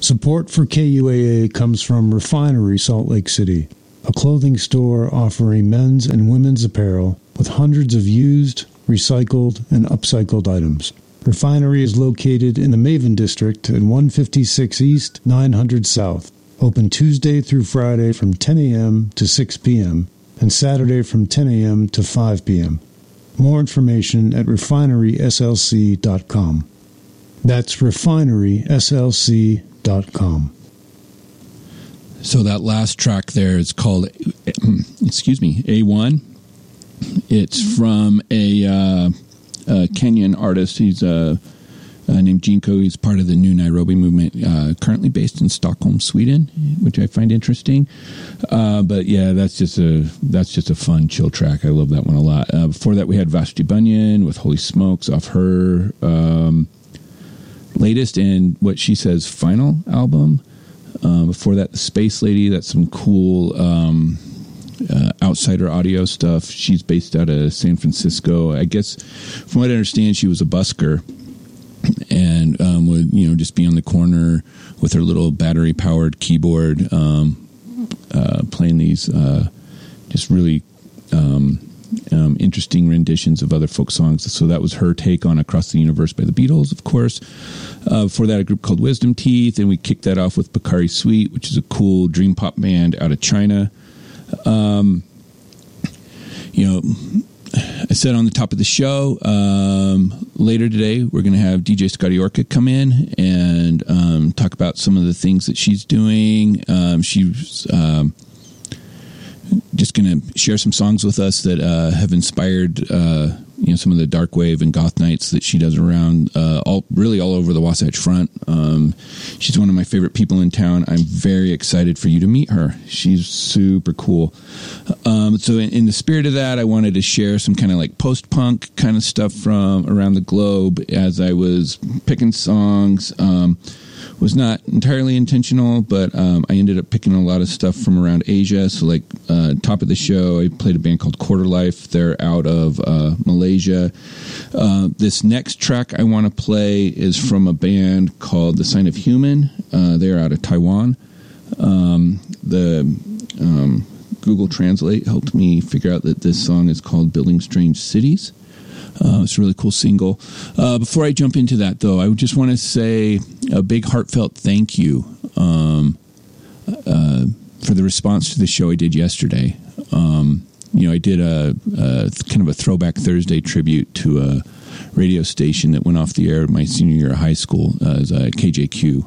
Support for KUAA comes from Refinery Salt Lake City, a clothing store offering men's and women's apparel with hundreds of used, recycled, and upcycled items. Refinery is located in the Maven District at 156 East, 900 South. Open Tuesday through Friday from 10 a.m. to 6 p.m. and Saturday from 10 a.m. to 5 p.m. More information at refineryslc.com. That's refineryslc.com. So that last track there is called, A1. It's from a Kenyan artist. He's named Jinko. He's part of the New Nairobi movement, currently based in Stockholm, Sweden, which I find interesting. But yeah, that's just a fun chill track. I love that one a lot. Before that, we had Vashti Bunyan with Holy Smokes off her latest and what she says final album. Before that, the Space Lady. That's some cool outsider audio stuff. She's based out of San Francisco. I guess, from what I understand, she was a busker and would just be on the corner with her little battery powered keyboard, playing these just really interesting renditions of other folk songs. So that was her take on Across the Universe by the Beatles, of course. Before that, a group called Wisdom Teeth, and we kicked that off with Bakari Sweet, which is a cool dream pop band out of China. I said on the top of the show, later today, we're going to have DJ Scotty Orca come in and talk about some of the things that she's doing. She's just going to share some songs with us that have inspired some of the dark wave and goth nights that she does around all over the Wasatch Front. She's one of my favorite people in town. I'm very excited for you to meet her. She's super cool. So in the spirit of that, I wanted to share some kind of like post-punk kind of stuff from around the globe as I was picking songs. Was not entirely intentional, but I ended up picking a lot of stuff from around Asia. So like top of the show, I played a band called Quarter Life. They're out of Malaysia. This next track I want to play is from a band called The Sign of Human. They're out of Taiwan. Google Translate helped me figure out that this song is called Building Strange Cities. It's a really cool single. Before I jump into that, though, I would just want to say a big heartfelt thank you for the response to the show I did yesterday. I did a kind of a Throwback Thursday tribute to a radio station that went off the air my senior year of high school as KJQ.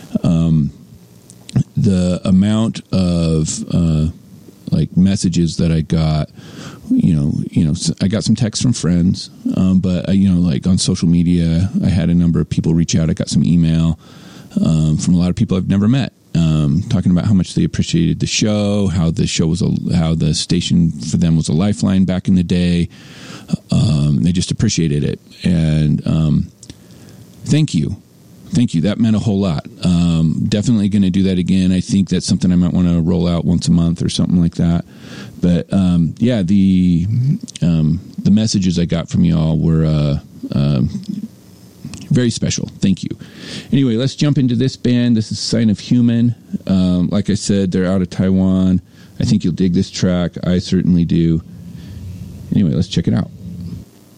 The amount of messages that I got, I got some texts from friends, but like on social media, I had a number of people reach out. I got some email from a lot of people I've never met, talking about how much they appreciated the show, how the show was, how the station for them was a lifeline back in the day. They just appreciated it, and thank you. That meant a whole lot. Definitely going to do that again. I think that's something I might want to roll out once a month or something like that. But the messages I got from y'all were very special. Thank you. Anyway, let's jump into this band. This is Sign of Human. Like I said, they're out of Taiwan. I think you'll dig this track. I certainly do. Anyway, let's check it out.